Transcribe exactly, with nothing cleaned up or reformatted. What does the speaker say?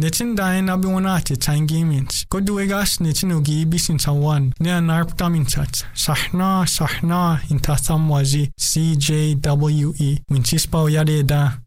Netin dain abi wanati tangiminch. Koduegas netin ugi bisin sawan. Ne anarptamintat. Sahna sahna intasamwazi C J W E. Winchispa yade da.